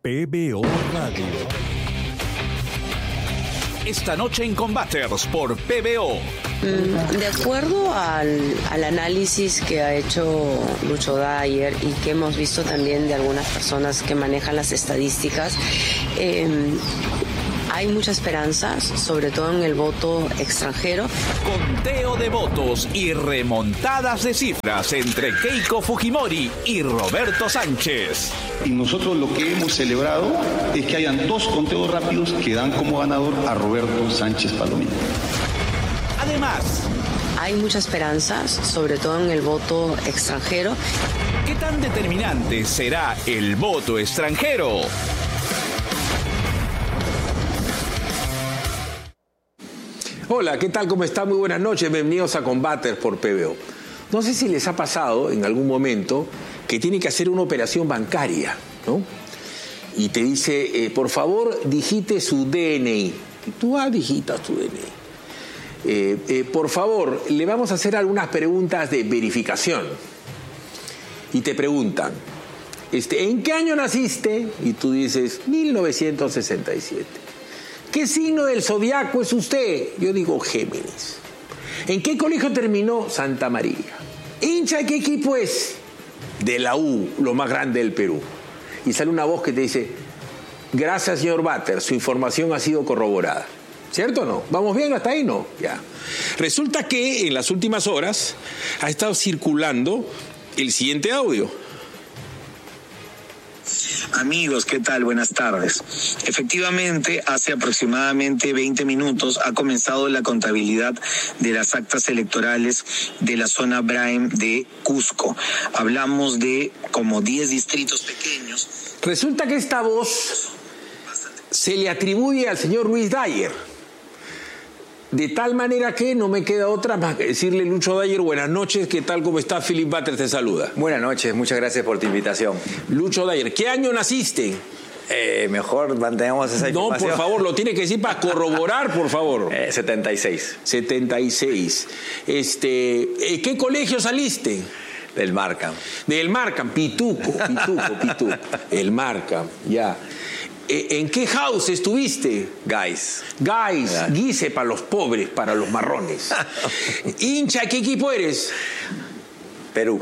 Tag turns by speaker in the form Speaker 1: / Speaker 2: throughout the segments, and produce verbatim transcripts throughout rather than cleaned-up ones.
Speaker 1: P B O Radio.
Speaker 2: Esta noche en Combaters por P B O.
Speaker 3: De acuerdo al, al análisis que ha hecho Lucho Dyer y que hemos visto también de algunas personas que manejan las estadísticas, eh, hay mucha esperanza, sobre todo en el voto extranjero.
Speaker 2: Conteo de votos y remontadas de cifras entre Keiko Fujimori y Roberto Sánchez.
Speaker 4: Y nosotros lo que hemos celebrado es que hayan dos conteos rápidos que dan como ganador a Roberto Sánchez Palomino.
Speaker 2: Además,
Speaker 3: hay mucha esperanza, sobre todo en el voto extranjero.
Speaker 2: ¿Qué tan determinante será el voto extranjero?
Speaker 5: Hola, ¿qué tal? ¿Cómo están? Muy buenas noches. Bienvenidos a Combaters por P B O. No sé si les ha pasado en algún momento que tienen que hacer una operación bancaria, ¿no? Y te dice, eh, por favor, digite su D N I. Y tú, ah, digitas tu D N I. Eh, eh, por favor, le vamos a hacer algunas preguntas de verificación. Y te preguntan, este, ¿en qué año naciste? Y tú dices, mil novecientos sesenta y siete. ¿Qué signo del zodiaco es usted? Yo digo Géminis. ¿En qué colegio terminó? Santa María. ¿Hincha de qué equipo es? De la U, lo más grande del Perú. Y sale una voz que te dice, gracias señor Bater, su información ha sido corroborada. ¿Cierto o no? ¿Vamos bien hasta ahí? No. Ya. Resulta que en las últimas horas ha estado circulando el siguiente audio.
Speaker 6: Amigos, ¿qué tal? Buenas tardes. Efectivamente, hace aproximadamente veinte minutos ha comenzado la contabilidad de las actas electorales de la zona Braem de Cusco. Hablamos de como diez distritos pequeños.
Speaker 5: Resulta que esta voz se le atribuye al señor Luis Dyer. De tal manera que no me queda otra más que decirle, Lucho Dyer, buenas noches, ¿qué tal? ¿Cómo está? Philip Bater te saluda.
Speaker 7: Buenas noches, muchas gracias por tu invitación.
Speaker 5: Lucho Dyer, ¿qué año naciste?
Speaker 7: Eh, mejor mantengamos esa información.
Speaker 5: No, por favor, lo tiene que decir para corroborar, por favor.
Speaker 7: Eh, setenta y seis.
Speaker 5: setenta y seis. Este, ¿eh, ¿qué colegio saliste?
Speaker 7: Del Markham.
Speaker 5: Del Markham, Pituco, Pituco, Pituco. El Markham, ya. ¿En qué house estuviste?
Speaker 7: Guys.
Speaker 5: Guys, Guise para los pobres, para los marrones. ¿Hincha, qué equipo eres?
Speaker 7: Perú.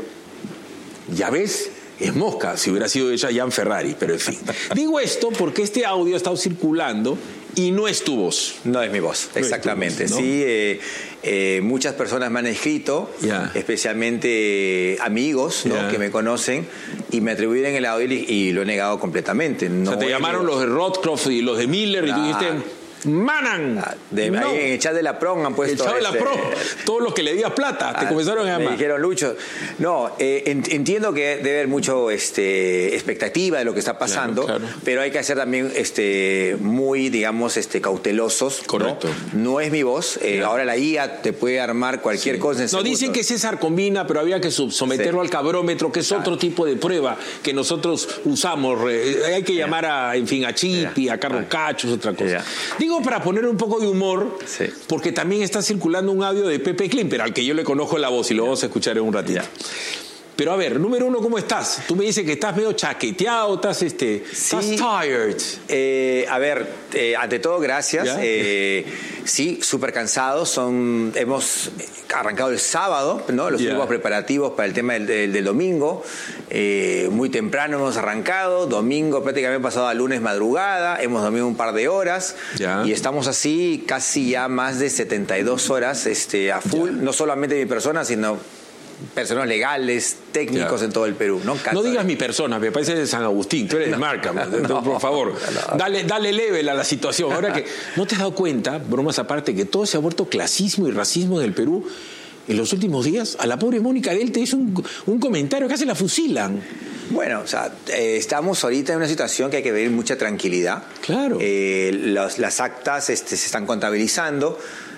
Speaker 5: ¿Ya ves? Es mosca, si hubiera sido ella Jan Ferrari, pero en fin. Digo esto porque este audio ha estado circulando y no es tu voz.
Speaker 7: No es mi voz, no exactamente.
Speaker 5: Voz, ¿no?
Speaker 7: Sí, eh, eh, muchas personas me han escrito,
Speaker 5: yeah.
Speaker 7: especialmente amigos, ¿no?
Speaker 5: yeah.
Speaker 7: que me conocen y me atribuyen el audio y, y lo he negado completamente. No,
Speaker 5: o sea, te llamaron los de Rothkopf y los de Miller, nah. y tú dijiste... ¡Manan!
Speaker 7: De,
Speaker 5: no.
Speaker 7: Ahí en el chat de la PRO han puesto...
Speaker 5: El chat de
Speaker 7: este,
Speaker 5: la PRO, todos los que le digas plata, te
Speaker 7: ah,
Speaker 5: comenzaron a llamar.
Speaker 7: Me dijeron, Lucho, no, eh, entiendo que debe haber mucho este, expectativa de lo que está pasando, claro, claro. pero hay que ser también este, muy, digamos, este, cautelosos.
Speaker 5: Correcto.
Speaker 7: No, no es mi voz, eh, claro. ahora la I A te puede armar cualquier sí. cosa en
Speaker 5: No,
Speaker 7: segundos.
Speaker 5: dicen que César combina, pero había que someterlo sí. al cabrómetro, que es claro. otro tipo de prueba que nosotros usamos. Hay que llamar a, en fin, a Chipi, a Carlos Cacho, es otra cosa.
Speaker 7: Yeah.
Speaker 5: Digo, para poner un poco de humor, sí. porque también está circulando un audio de Pepe Klimper, al que yo le conozco la voz y lo vamos a escuchar en un ratito. Yeah. Pero a ver, número uno, ¿cómo estás? Tú me dices que estás medio chaqueteado, estás, este,
Speaker 7: sí,
Speaker 5: estás tired.
Speaker 7: Eh, a ver, eh, ante todo, gracias. Eh, sí, súper cansados. Son, hemos arrancado el sábado, ¿no? Los yeah. últimos preparativos para el tema del, del, del domingo. Eh, muy temprano hemos arrancado. Domingo prácticamente pasado a lunes madrugada. Hemos dormido un par de horas. Yeah. Y estamos así casi ya más de setenta y dos horas este, a full. Yeah. No solamente mi persona, sino... personas legales, técnicos yeah. en todo el Perú, ¿no? Canto
Speaker 5: no digas de... mi persona, me parece de San Agustín, tú eres no, de Markham, no, por favor, no. dale, dale level a la situación. Ahora que no te has dado cuenta, bromas aparte, que todo se ha vuelto clasismo y racismo en el Perú en los últimos días. A la pobre Mónica Del te hizo un, un comentario, casi la fusilan.
Speaker 7: Bueno, o sea, eh, estamos ahorita en una situación que hay que ver mucha tranquilidad.
Speaker 5: Claro.
Speaker 7: Eh, los, las actas este, se están contabilizando.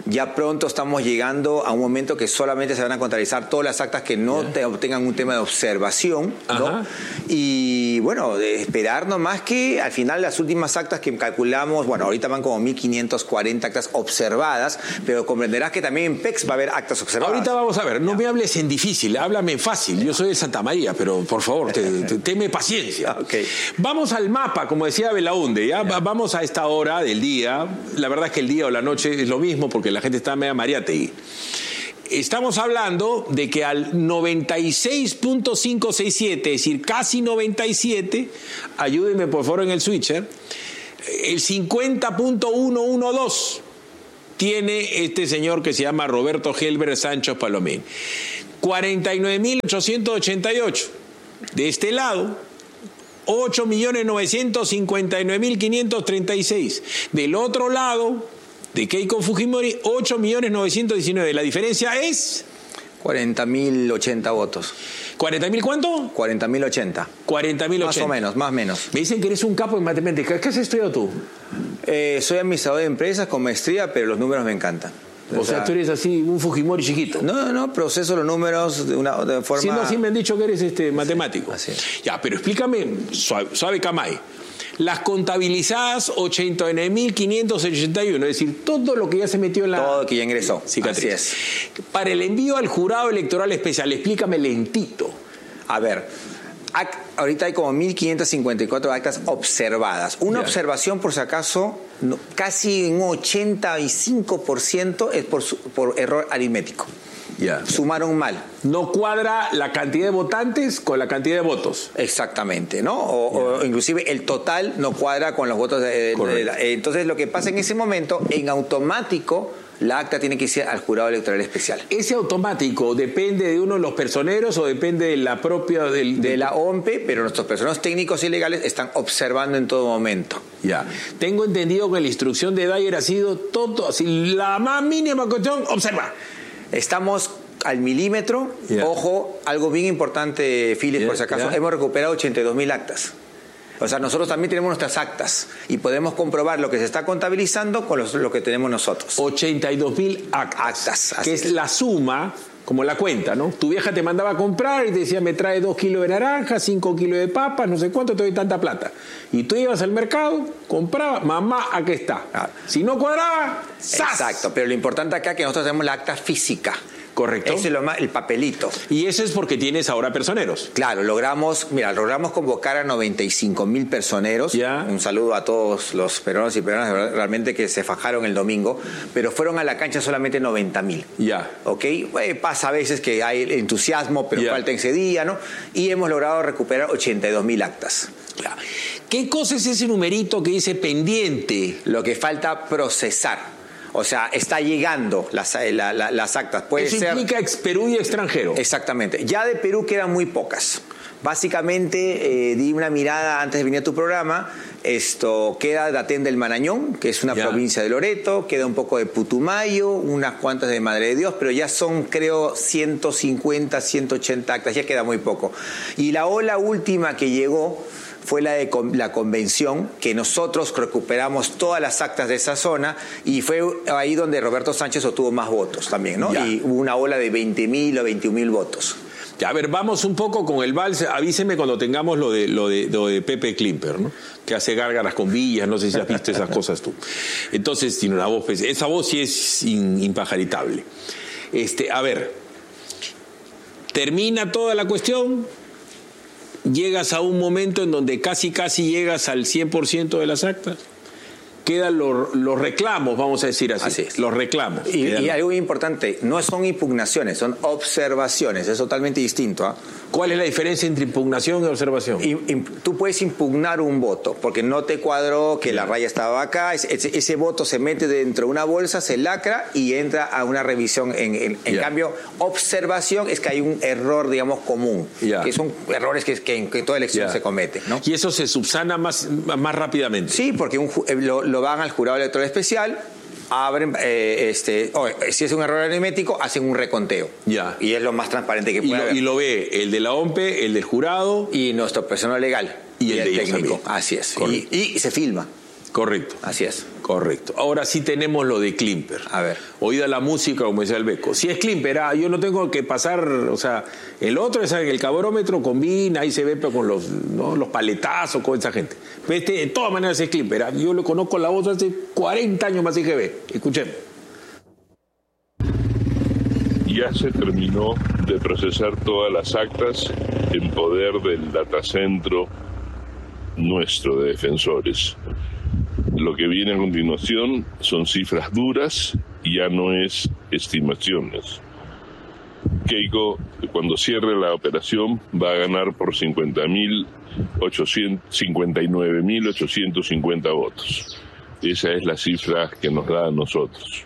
Speaker 7: Ya pronto estamos llegando a un momento que solamente se van a contabilizar todas las actas que no te, tengan un tema de observación, ¿no? Y bueno, de esperar nomás que al final las últimas actas que calculamos, bueno, ahorita van como mil quinientas cuarenta actas observadas, pero comprenderás que también en P E X va a haber actas observadas.
Speaker 5: Ahorita vamos a ver, no ya. me hables en difícil, háblame en fácil. Yo soy de Santa María, pero por favor, te, te, teme paciencia.
Speaker 7: Okay.
Speaker 5: Vamos al mapa, como decía Belaunde, ¿ya? Yeah. Vamos a esta hora del día. La verdad es que el día o la noche es lo mismo porque la gente está media mariategui. Estamos hablando de que al noventa y seis punto quinientos sesenta y siete, es decir, casi noventa y siete, ayúdenme por favor en el switcher, el cincuenta punto ciento doce tiene este señor que se llama Roberto Helber Sánchez Palomín. cuarenta y nueve mil ochocientos ochenta y ocho. De este lado, ocho millones novecientos cincuenta y nueve mil quinientos treinta y seis. Del otro lado, de Keiko Fujimori, ocho millones novecientos diecinueve. La diferencia es
Speaker 7: cuarenta mil ochenta votos.
Speaker 5: ¿cuarenta mil cuánto?
Speaker 7: cuarenta mil ochenta.
Speaker 5: cuarenta mil ochenta.
Speaker 7: Más o menos, más o menos.
Speaker 5: Me dicen que eres un capo en matemáticas. ¿Qué has estudiado tú?
Speaker 7: Eh, soy administrador de empresas con maestría, pero los números me encantan.
Speaker 5: O, o sea, sea, tú eres así, un Fujimori chiquito.
Speaker 7: No, no, proceso los números de una de forma...
Speaker 5: Sí, no, sí me han dicho que eres este matemático.
Speaker 7: Sí, así es.
Speaker 5: Ya, pero explícame, suave, suave Camay. Las contabilizadas ochenta y nueve mil quinientos ochenta y uno, es decir, todo lo que ya se metió en la...
Speaker 7: Todo que ya ingresó.
Speaker 5: Cicatriz.
Speaker 7: Así es.
Speaker 5: Para el envío al jurado electoral especial, explícame lentito.
Speaker 7: A ver, ahorita hay como mil quinientas cincuenta y cuatro actas observadas. Una yeah. observación, por si acaso, no, casi un ochenta y cinco por ciento es por, por error aritmético.
Speaker 5: Yeah.
Speaker 7: Sumaron mal.
Speaker 5: No cuadra la cantidad de votantes con la cantidad de votos.
Speaker 7: Exactamente, ¿no? O, yeah. o inclusive el total no cuadra con los votos. De, de, de la, entonces lo que pasa en ese momento, en automático, la acta tiene que ir al jurado electoral especial.
Speaker 5: ¿Ese automático depende de uno de los personeros o depende de la propia... Del,
Speaker 7: de, de la O M P E, pero nuestros personeros técnicos y legales están observando en todo momento.
Speaker 5: Ya. Tengo entendido que la instrucción de Dyer ha sido todo, así, la más mínima cuestión, observa.
Speaker 7: Estamos al milímetro. Yeah. Ojo, algo bien importante, Philip, yeah, por si acaso, yeah. hemos recuperado ochenta y dos mil actas. O sea, nosotros también tenemos nuestras actas y podemos comprobar lo que se está contabilizando con los, lo que tenemos nosotros.
Speaker 5: ochenta y dos mil actas, actas que es, es la suma, como la cuenta, ¿no? Tu vieja te mandaba a comprar y te decía, me trae dos kilos de naranja, cinco kilos de papas, no sé cuánto, te doy tanta plata. Y tú ibas al mercado, comprabas, mamá, aquí está. Ah. Si no cuadraba, ¡zas!
Speaker 7: Exacto, pero lo importante acá es que nosotros tenemos la acta física.
Speaker 5: Correcto.
Speaker 7: Ese es lo más, el papelito.
Speaker 5: Y eso es porque tienes ahora personeros.
Speaker 7: Claro, logramos, mira, logramos convocar a noventa y cinco mil personeros.
Speaker 5: Ya.
Speaker 7: Un saludo a todos los peruanos y peruanas realmente que se fajaron el domingo, pero fueron a la cancha solamente noventa mil.
Speaker 5: Ya.
Speaker 7: ¿Ok? Eh, pasa a veces que hay entusiasmo, pero
Speaker 5: ya.
Speaker 7: falta ese día, ¿no? Y hemos logrado recuperar ochenta y dos mil actas.
Speaker 5: Ya. ¿Qué cosa es ese numerito que dice pendiente?
Speaker 7: Lo que falta procesar. O sea, está llegando las, la, la, las actas. Puede
Speaker 5: Eso
Speaker 7: ser...
Speaker 5: implica ex Perú y extranjero.
Speaker 7: Exactamente. Ya de Perú quedan muy pocas. Básicamente, eh, di una mirada antes de venir a tu programa. Esto queda Datén del Marañón, que es una ya. provincia de Loreto. Queda un poco de Putumayo, unas cuantas de Madre de Dios, pero ya son, creo, ciento cincuenta, ciento ochenta actas. Ya queda muy poco. Y la ola última que llegó fue la de la convención, que nosotros recuperamos todas las actas de esa zona y fue ahí donde Roberto Sánchez obtuvo más votos también, ¿no? Ya. Y hubo una ola de veinte mil o veintiún mil votos.
Speaker 5: Ya, a ver, vamos un poco con el vals. Avíseme cuando tengamos lo de, lo de, lo de Pepe Klimper, ¿no? Que hace gárgaras con villas, no sé si has visto esas cosas tú. Entonces tiene una voz, esa voz sí es in, impajaritable. Este, a ver, termina toda la cuestión. Llegas a un momento en donde casi casi llegas al cien por ciento de las actas. Quedan los, los reclamos, vamos a decir así.
Speaker 7: Así es.
Speaker 5: Los reclamos.
Speaker 7: Y, y algo importante, no son impugnaciones, son observaciones. Es totalmente distinto. ¿eh?
Speaker 5: ¿Cuál es la diferencia entre impugnación y observación?
Speaker 7: Y, y, tú puedes impugnar un voto, porque no te cuadró que la raya estaba acá. Ese, ese, ese voto se mete dentro de una bolsa, se lacra y entra a una revisión. En, en, en cambio, observación es que hay un error, digamos, común. Yeah. Que son errores que, que en que toda elección yeah. se comete, ¿no?
Speaker 5: Y eso se subsana más, más rápidamente.
Speaker 7: Sí, porque un, lo, lo van al jurado electoral especial, abren, eh, este, oh, si es un error aritmético, hacen un reconteo.
Speaker 5: Ya.
Speaker 7: Y es lo más transparente que puede
Speaker 5: y lo,
Speaker 7: haber.
Speaker 5: Y lo ve el de la O M P E, el del jurado.
Speaker 7: Y nuestro personal legal.
Speaker 5: Y, y el, el
Speaker 7: técnico. Así es. Y, y se filma.
Speaker 5: Correcto.
Speaker 7: Así es.
Speaker 5: Correcto. Ahora sí tenemos lo de Klimper.
Speaker 7: A ver.
Speaker 5: Oída la música, como decía el Beco. Si es Klimper, ah, yo no tengo que pasar, o sea, el otro es el cabrómetro combina, ahí se ve pero con los, ¿no? los paletazos, con esa gente. Pero este, de todas maneras es Klimper. Ah, yo lo conozco la voz hace cuarenta años más I G B. Escuchemos.
Speaker 1: Ya se terminó de procesar todas las actas en poder del datacentro nuestro de defensores. Lo que viene a continuación son cifras duras y ya no es estimaciones. Keiko, cuando cierre la operación, va a ganar por cincuenta y nueve mil ochocientos cincuenta votos. Esa es la cifra que nos da a nosotros.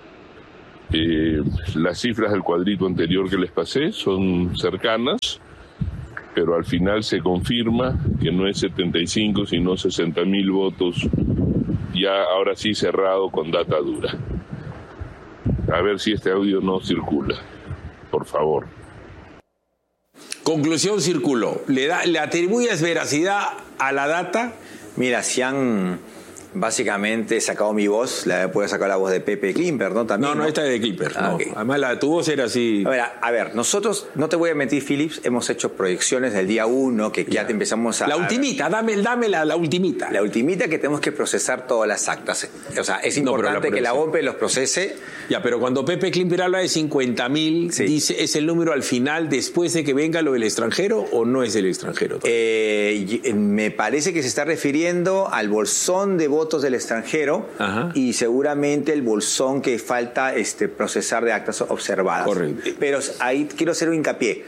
Speaker 1: Eh, las cifras del cuadrito anterior que les pasé son cercanas, pero al final se confirma que no es setenta y cinco, sino sesenta mil votos, ya ahora sí cerrado con data dura. A ver si este audio no circula, por favor.
Speaker 5: Conclusión, circuló. ¿Le, da, ¿Le atribuyes veracidad a la data?
Speaker 7: Mira, si han básicamente sacado mi voz, la puede sacar la voz de Pepe Klimper, ¿no? También,
Speaker 5: no, no,
Speaker 7: ¿no?
Speaker 5: esta es de Klimper.
Speaker 7: Ah,
Speaker 5: no.
Speaker 7: okay.
Speaker 5: Además, la, tu voz era así.
Speaker 7: A ver, a, a ver, nosotros, no te voy a mentir, Philips, hemos hecho proyecciones del día uno, que ya, ya te empezamos a...
Speaker 5: La ultimita, dame, dame la, la ultimita.
Speaker 7: La ultimita, que tenemos que procesar todas las actas. O sea, es importante no, la que la O M P E los procese.
Speaker 5: Ya, pero cuando Pepe Klimper habla de cincuenta mil, sí. dice, ¿es el número al final después de que venga lo del extranjero o no es del extranjero?
Speaker 7: Eh, me parece que se está refiriendo al bolsón de votos del extranjero. Ajá. Y seguramente el bolsón que falta este, procesar de actas observadas.
Speaker 5: Correcto.
Speaker 7: Pero ahí quiero hacer un hincapié.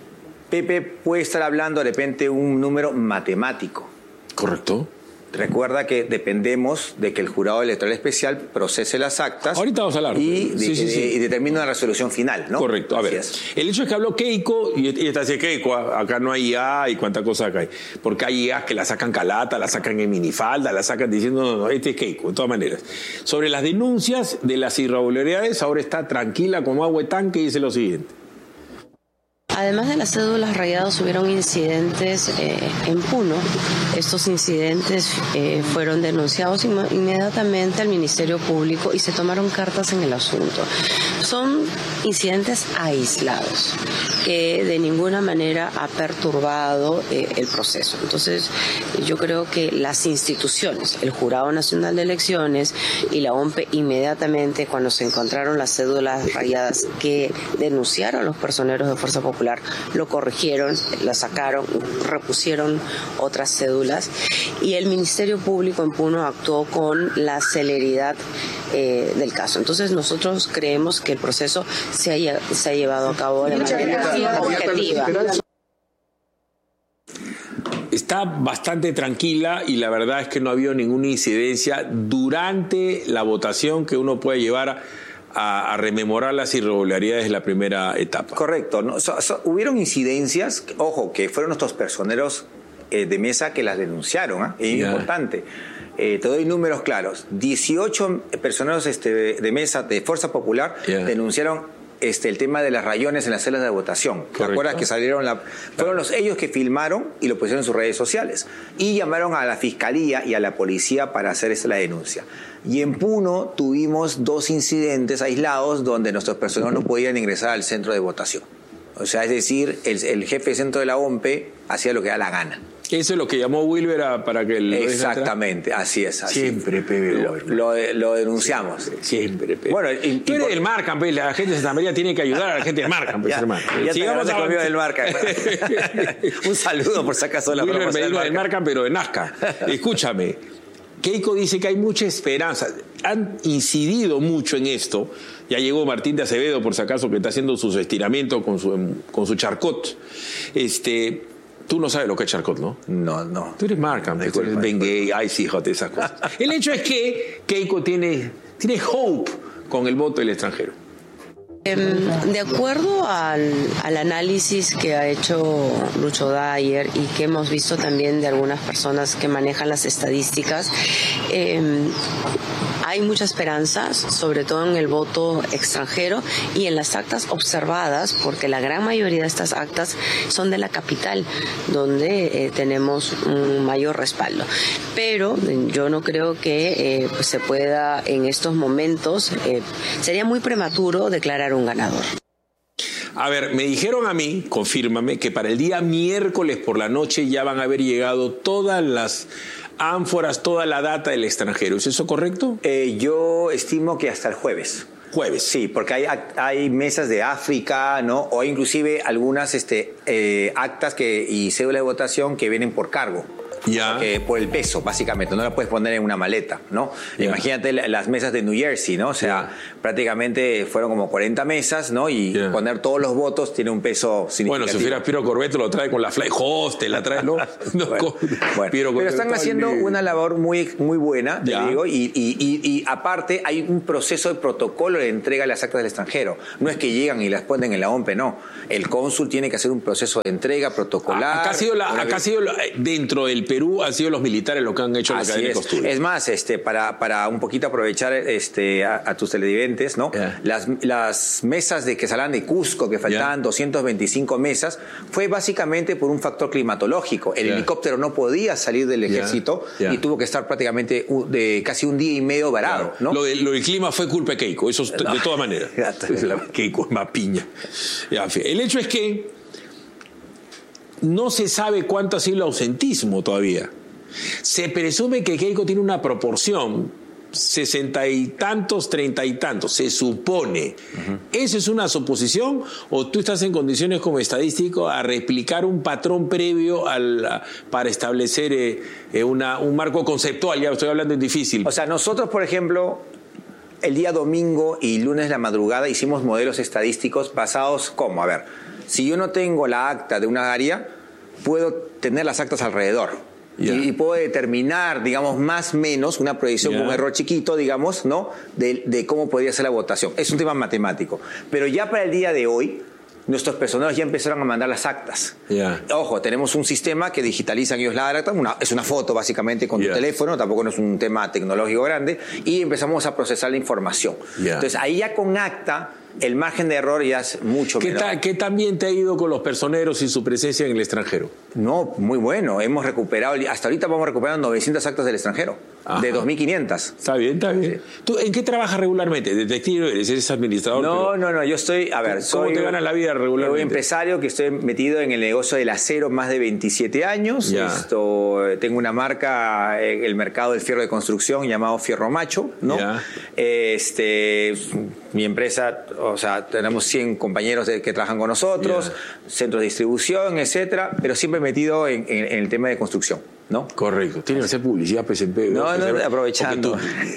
Speaker 7: Pepe puede estar hablando de repente un número matemático.
Speaker 5: Correcto.
Speaker 7: Recuerda que dependemos de que el jurado electoral especial procese las actas.
Speaker 5: Ahorita vamos a hablar.
Speaker 7: Y,
Speaker 5: sí,
Speaker 7: de,
Speaker 5: sí, sí.
Speaker 7: y determine una resolución final, ¿no?
Speaker 5: Correcto. A
Speaker 7: Así
Speaker 5: ver,
Speaker 7: es.
Speaker 5: El hecho es que habló Keiko, y esta dice Keiko, acá no hay I A y cuánta cosa acá hay. Porque hay I A que la sacan calata, la sacan en minifalda, la sacan diciendo, no, no, este es Keiko, de todas maneras. Sobre las denuncias de las irregularidades, ahora está tranquila como agua de tanque y dice lo siguiente.
Speaker 3: Además de las cédulas rayadas, hubieron incidentes eh, en Puno. Estos incidentes eh, fueron denunciados in- inmediatamente al Ministerio Público y se tomaron cartas en el asunto. Son incidentes aislados que de ninguna manera ha perturbado eh, el proceso. Entonces, yo creo que las instituciones, el Jurado Nacional de Elecciones y la O M P E, inmediatamente cuando se encontraron las cédulas rayadas que denunciaron los personeros de Fuerza Popular, lo corrigieron, la sacaron, repusieron otras cédulas y el Ministerio Público en Puno actuó con la celeridad eh, del caso. Entonces nosotros creemos que el proceso se ha, se ha llevado a cabo de manera objetiva.
Speaker 5: Está bastante tranquila y la verdad es que no ha habido ninguna incidencia durante la votación que uno puede llevar a A, a rememorar las irregularidades de la primera etapa.
Speaker 7: Correcto. ¿No? So, so, hubieron incidencias, ojo, que fueron nuestros personeros eh, de mesa que las denunciaron, ¿eh? Es yeah. importante. Eh, te doy números claros. dieciocho personeros este, de mesa de Fuerza Popular yeah. denunciaron este, el tema de las rayones en las celas de votación. ¿Te acuerdas que salieron? La, fueron los, ellos que filmaron y lo pusieron en sus redes sociales. Y llamaron a la Fiscalía y a la Policía para hacer esa la denuncia. Y en Puno tuvimos dos incidentes aislados donde nuestros personeros no podían ingresar al centro de votación. O sea, es decir, el, el jefe de centro de la O M P E hacía lo que da la gana.
Speaker 5: Eso es lo que llamó Wilber a, para que... El,
Speaker 7: Exactamente, así es. Así.
Speaker 5: Siempre, Pepe.
Speaker 7: Lo, lo, lo denunciamos.
Speaker 5: Siempre, siempre Pepe.
Speaker 7: Bueno, y,
Speaker 5: Tú eres por... del Marcan, Pepe. La gente de Santa María tiene que ayudar a la gente del Marcan, Pepe, hermano.
Speaker 7: Ya sigamos a conmigo del Marcan. Un saludo, por si acaso, la
Speaker 5: Wilber me dijo del Marcan, pero de Nazca. Escúchame. Keiko dice que hay mucha esperanza. Han incidido mucho en esto. Ya llegó Martín de Acevedo, por si acaso, que está haciendo sus estiramientos con su, con su charcot. Este... Tú no sabes lo que es charcot, ¿no?
Speaker 7: No, no.
Speaker 5: Tú eres Markham, tú eres Ben Gay, ay, sí, joder, esas cosas. El hecho es que Keiko tiene, tiene hope con el voto del extranjero.
Speaker 3: De acuerdo al, al análisis que ha hecho Lucho Dyer y que hemos visto también de algunas personas que manejan las estadísticas, eh, hay mucha esperanza, sobre todo en el voto extranjero y en las actas observadas, porque la gran mayoría de estas actas son de la capital, donde eh, tenemos un mayor respaldo. Pero yo no creo que eh, pues se pueda en estos momentos, eh, sería muy prematuro declarar un ganador.
Speaker 5: A ver, me dijeron a mí, confírmame, que para el día miércoles por la noche ya van a haber llegado todas las ánforas, toda la data del extranjero. ¿Es eso correcto?
Speaker 7: Eh, yo estimo que hasta el jueves.
Speaker 5: Jueves.
Speaker 7: Sí, porque hay, hay mesas de África, ¿no? O inclusive algunas este, eh, actas que, y cédulas de votación que vienen por cargo.
Speaker 5: Ya.
Speaker 7: Eh, por el peso, básicamente. No la puedes poner en una maleta, ¿no?
Speaker 5: Ya.
Speaker 7: Imagínate las mesas de New Jersey, ¿no? O sea, ya. prácticamente fueron como cuarenta mesas, ¿no? Y ya. poner todos los votos tiene un peso significativo.
Speaker 5: Bueno, si fuera Piero Corbett lo trae con la Fly Host, la trae, ¿no? no
Speaker 7: bueno,
Speaker 5: con,
Speaker 7: bueno.
Speaker 5: Piero
Speaker 7: Pero están haciendo
Speaker 5: el...
Speaker 7: una labor muy, muy buena, te digo, y, y, y, y aparte hay un proceso de protocolo de entrega de las actas del extranjero. No es que llegan y las ponen en la O M P E, no. El cónsul tiene que hacer un proceso de entrega protocolar.
Speaker 5: Acá ha sido, la, acá ha sido la, dentro del Perú, han sido los militares lo que han hecho en la cadena de costura.
Speaker 7: Es más, este, para, para un poquito aprovechar este, a, a tus televidentes, ¿no? Yeah. Las, las mesas de que salían de Cusco, que faltaban yeah. doscientas veinticinco mesas, fue básicamente por un factor climatológico. El yeah. helicóptero no podía salir del ejército yeah. Yeah. y tuvo que estar prácticamente de casi un día y medio varado,
Speaker 5: claro.
Speaker 7: ¿no?
Speaker 5: Lo, de, lo del clima fue culpa de Keiko, eso no. de todas maneras. Keiko es más piña. Ya, el hecho es que no se sabe cuánto ha sido el ausentismo todavía. Se presume que Keiko tiene una proporción, sesenta y tantos, treinta y tantos, se supone. Uh-huh. ¿Eso es una suposición o tú estás en condiciones como estadístico a replicar un patrón previo al, para establecer eh, una, un marco conceptual? Ya estoy hablando en difícil.
Speaker 7: O sea, nosotros, por ejemplo, el día domingo y lunes de la madrugada hicimos modelos estadísticos basados como, a ver, si yo no tengo la acta de una área, puedo tener las actas alrededor. Yeah. Y, y puedo determinar, digamos, más o menos, una proyección yeah. con un error chiquito, digamos, ¿no? De, de cómo podría ser la votación. Es un tema matemático. Pero ya para el día de hoy, nuestros personeros ya empezaron a mandar las actas. Yeah. Ojo, tenemos un sistema que digitalizan ellos la acta, una, es una foto básicamente con yeah. tu teléfono, tampoco no es un tema tecnológico grande, y empezamos a procesar la información. Yeah. Entonces, ahí ya con acta, el margen de error ya es mucho
Speaker 5: ¿Qué
Speaker 7: menor.
Speaker 5: Ta, ¿Qué también te ha ido con los personeros y su presencia en el extranjero?
Speaker 7: No, muy bueno. Hemos recuperado, hasta ahorita vamos recuperando novecientas actas del extranjero, Ajá. de dos mil quinientas.
Speaker 5: Está bien, está bien. Sí. ¿Tú en qué trabajas regularmente? ¿Detective eres? ¿Eres administrador?
Speaker 7: No, pero, no, no. Yo estoy, a ver,
Speaker 5: ¿Cómo
Speaker 7: soy...
Speaker 5: ¿Cómo te ganas la vida regularmente?
Speaker 7: Soy empresario que estoy metido en el negocio del acero más de veintisiete años. Ya. Esto, tengo una marca en el mercado del fierro de construcción llamado Fierro Macho, ¿no? Ya. Este, mi empresa, o sea, tenemos cien compañeros de, que trabajan con nosotros, yeah. centros de distribución, etcétera, pero siempre metido en, en, en el tema de construcción, ¿no?
Speaker 5: Correcto. Tiene que hacer publicidad, P S P.
Speaker 7: No, no, no aprovechando.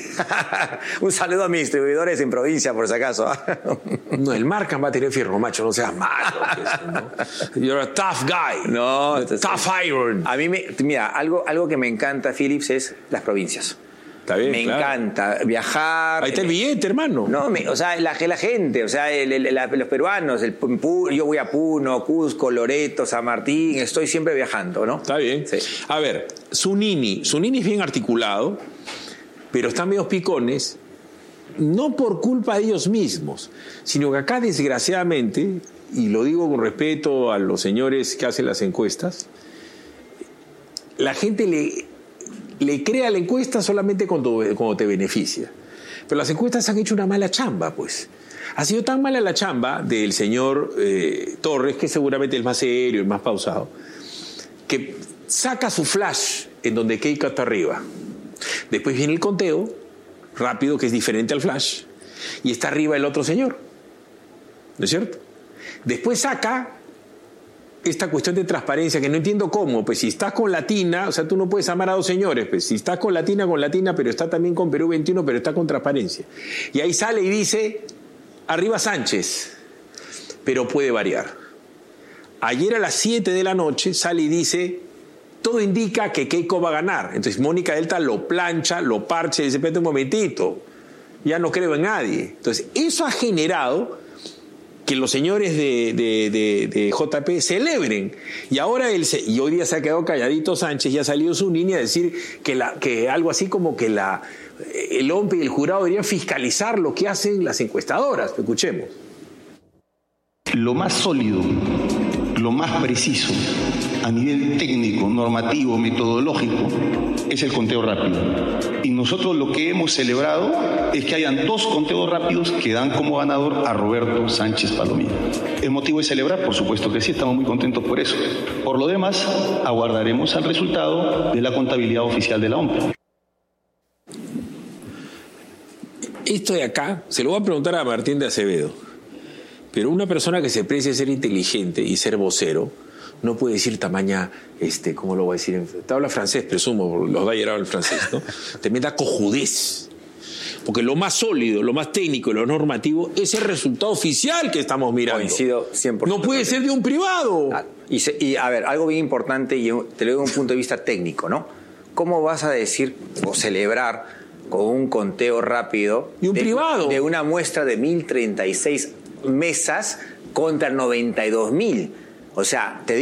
Speaker 7: Un saludo a mis distribuidores en provincia, por si acaso.
Speaker 5: No, el Marcan va a tener Fierro Macho, no seas malo. ¿No? You're a tough guy.
Speaker 7: No.
Speaker 5: Tough iron.
Speaker 7: A mí, me, mira, algo, algo que me encanta, Philips, es las provincias.
Speaker 5: Está bien,
Speaker 7: me
Speaker 5: claro.
Speaker 7: encanta viajar.
Speaker 5: Ahí está el billete, hermano.
Speaker 7: No, me, o sea, la, la gente, o sea, el, el, la, los peruanos, el, yo voy a Puno, Cusco, Loreto, San Martín, estoy siempre viajando, ¿no?
Speaker 5: Está bien. Sí. A ver, Zunini, Zunini es bien articulado, pero están medio picones, no por culpa de ellos mismos, sino que acá, desgraciadamente, y lo digo con respeto a los señores que hacen las encuestas, la gente le... le crea la encuesta solamente cuando, cuando te beneficia. Pero las encuestas han hecho una mala chamba, pues. Ha sido tan mala la chamba del señor eh, Torres, que seguramente es el más serio, el más pausado, que saca su flash en donde Keiko está arriba. Después viene el conteo rápido, que es diferente al flash, y está arriba el otro señor. ¿No es cierto? Después saca esta cuestión de transparencia, que no entiendo cómo, pues si estás con Latina, o sea, tú no puedes amar a dos señores, pues si estás con Latina, con Latina, pero está también con Perú veintiuno, pero está con transparencia. Y ahí sale y dice, arriba Sánchez, pero puede variar. Ayer a las siete de la noche sale y dice, todo indica que Keiko va a ganar. Entonces Mónica Delta lo plancha, lo parcha y dice, espérate un momentito, ya no creo en nadie. Entonces eso ha generado que los señores de, de, de, de J P celebren. Y ahora él se, y hoy día se ha quedado calladito Sánchez, ya ha salido su línea a decir que, la, que algo así como que la, el O M P y el jurado deberían fiscalizar lo que hacen las encuestadoras. Escuchemos.
Speaker 4: Lo más sólido, lo más preciso a nivel técnico, normativo, metodológico, es el conteo rápido. Y nosotros lo que hemos celebrado es que hayan dos conteos rápidos que dan como ganador a Roberto Sánchez Palomino. ¿Es motivo de celebrar? Por supuesto que sí, estamos muy contentos por eso. Por lo demás, aguardaremos el resultado de la contabilidad oficial de la O M P.
Speaker 5: Esto de acá, se lo voy a preguntar a Martín de Acevedo, pero una persona que se precie ser inteligente y ser vocero, no puede decir tamaña, este, ¿cómo lo voy a decir? Te habla francés, presumo, los da llegado el francés, ¿no? Tremenda cojudez. Porque lo más sólido, lo más técnico y lo normativo es el resultado oficial que estamos mirando.
Speaker 7: Coincido cien por ciento.
Speaker 5: No puede ser de un privado.
Speaker 7: Ah, y, se, y a ver, algo bien importante, y te lo digo desde un punto de vista técnico, ¿no? ¿Cómo vas a decir o celebrar con un conteo rápido
Speaker 5: de un
Speaker 7: de,
Speaker 5: privado
Speaker 7: de una muestra de mil treinta y seis mesas contra noventa y dos mil? O sea, te digo